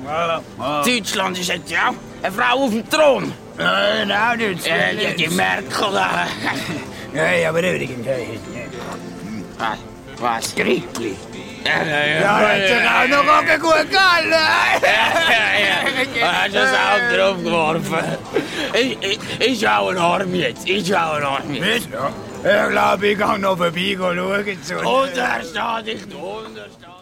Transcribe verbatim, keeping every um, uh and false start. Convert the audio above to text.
Ja, ja. Deutschland ist jetzt ja eine Frau auf dem Thron. Nein, auch nicht. Ja, die, die Merkel da. Nein, aber übrigens. Was? Was? Grippli. Ja, ja, ja. Ja, hat sich auch noch Roggen gut gehalten. Ja, ja. Hast du das auch drauf geworfen? Ich, ich, ich auch ein Arm jetzt. Ich auch ein Arm jetzt. Ja. Ich glaube, ich gehe noch vorbei schauen. Untersteh dich, du untersteh.